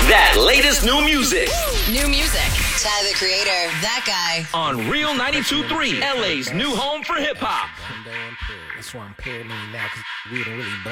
that latest new music. New music. Tyler, the Creator. That guy. On Real 92.3, LA's new home for hip hop. That's why I'm paranoid now, because we don't really